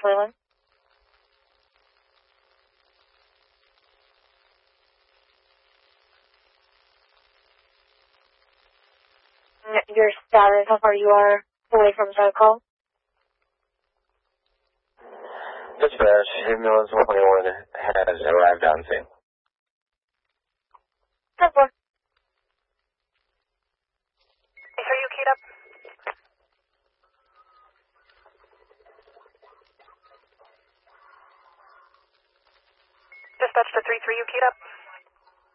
Leland. Your status, how far you are away from Circle. Dispatch, ambulance 121 has arrived on scene. 10-4. Are you keyed up? Dispatch to 3-3, you keyed up?